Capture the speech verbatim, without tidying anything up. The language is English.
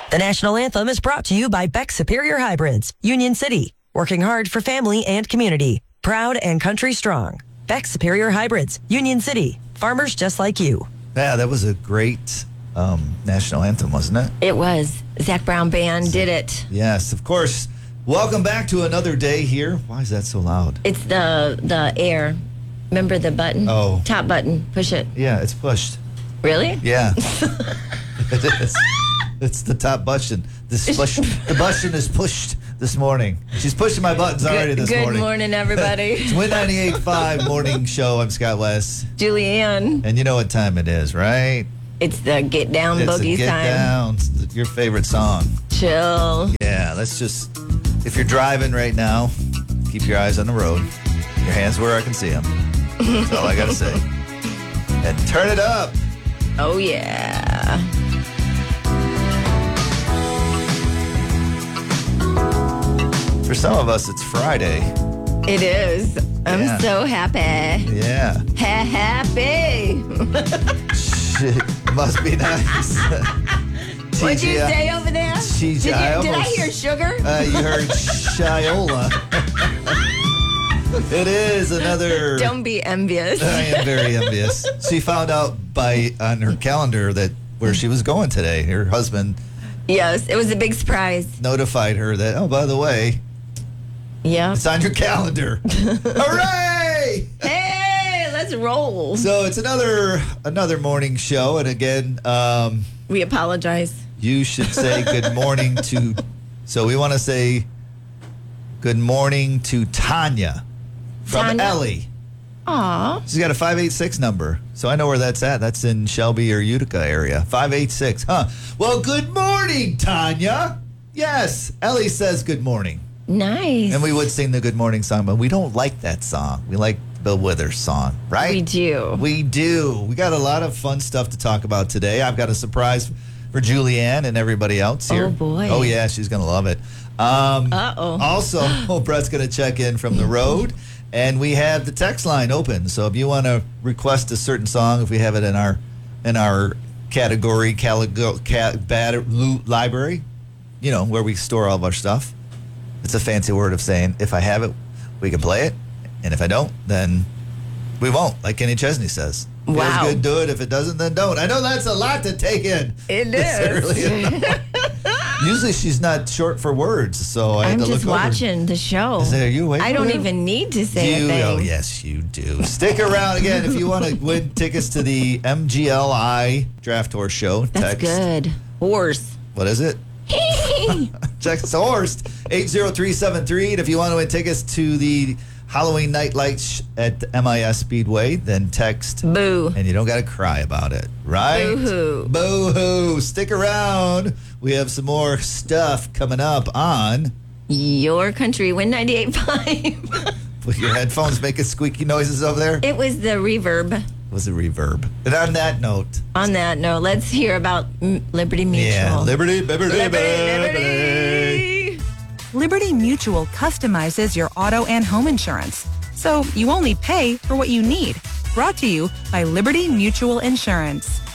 The national anthem is brought to you by Beck Superior Hybrids, Union City, working hard for family and community. Proud and country strong. Beck Superior Hybrids, Union City, farmers just like you. Yeah, that was a great um, national anthem, wasn't it? It was. Zach Brown Band did it. Yes, of course. Welcome back to another day here. Why is that so loud? It's the the air. Remember the button? Oh. Top button. Push it. Yeah, it's pushed. Really? Yeah. It is. It's the top button. This push, the button is pushed this morning. She's pushing my buttons already Good, this good morning. morning, everybody. It's Win ninety-eight point five Morning Show. I'm Scott West. Julianne. And you know what time it is, right? It's the Get Down It's Boogie a Get time. Down. It's your favorite song. Chill. Yeah, let's just, if you're driving right now, keep your eyes on the road. Your hands where I can see them. That's all I got to say. And turn it up. Oh, yeah. For some of us, it's Friday. It is. I'm Yeah. so happy. Yeah. Ha- happy. Shit, must be nice. What'd you T G I say over there? T G I Did, you, did I almost- hear sugar? Uh, you heard Shiola. It is another. Don't be envious. I am very envious. She found out by on her calendar that where she was going today. Her husband Yes, it was a big surprise. notified her that, oh, by the way, Yeah. it's on your calendar. Hooray! Hey, let's roll. So it's another another morning show, and again, um, We apologize. you should say good morning to. So we want to say good morning to Tanya from Tanya? Ellie. Aw. She's got a five eight six number, so I know where that's at. That's in Shelby or Utica area. five eight six, huh? Well, good morning, Tanya. Yes, Ellie says good morning. Nice. And we would sing the good morning song, but we don't like that song. We like Bill Withers' song, right? We do. We do. We got a lot of fun stuff to talk about today. I've got a surprise for Julianne and everybody else here. Oh, boy. Oh, yeah, she's going to love it. Um, Uh-oh. Also, Brett's going to check in from the road, and we have the text line open. So if you want to request a certain song, if we have it in our in our category, caligo, cat, bad, loot library, you know, where we store all of our stuff. It's a fancy word of saying if I have it, we can play it. And if I don't, then we won't, like Kenny Chesney says. Feels Wow. good, do it. If it doesn't, then don't. I know that's a lot to take in. It this is. early. Usually she's not short for words, so I had I'm to just look over. watching the show. Is there, are you awake I don't over there? even need to say You, a thing. oh, yes, you do. Stick around again if you want to win tickets to the M G L I Draft Horse Show. That's Text. good. Horse. What is it? Text Horst eight zero three seven three. And if you want to win tickets to the Halloween Night Lights at M I S Speedway, then text. Boo. And you don't got to cry about it, right? Boo-hoo. Boo-hoo. Stick around. We have some more stuff coming up on. Your country, Win ninety-eight point five. With your headphones making squeaky noises over there. It was the reverb. It was a reverb. And on that note. On that note, let's hear about mm, Liberty Mutual. Yeah, Liberty, Liberty, Liberty, Liberty. Liberty. Liberty Mutual customizes your auto and home insurance, so you only pay for what you need. Brought to you by Liberty Mutual Insurance.